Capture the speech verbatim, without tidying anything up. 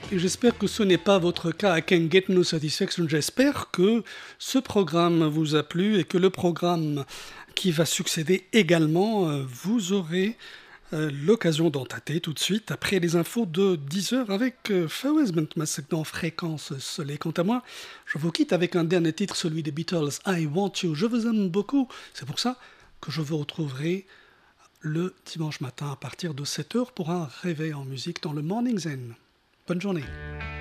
Et j'espère que ce n'est pas votre cas. I Can't Get No Satisfaction. J'espère que ce programme vous a plu et que le programme qui va succéder également, euh, vous aurez euh, l'occasion d'en tâter tout de suite après les infos de dix heures avec euh, Fawaz Bent Masek dans Fréquence Soleil. Quant à moi, je vous quitte avec un dernier titre, celui des Beatles, I Want You. Je vous aime beaucoup. C'est pour ça que je vous retrouverai le dimanche matin à partir de sept heures pour un réveil en musique dans le Morning Zen. Bonne journée.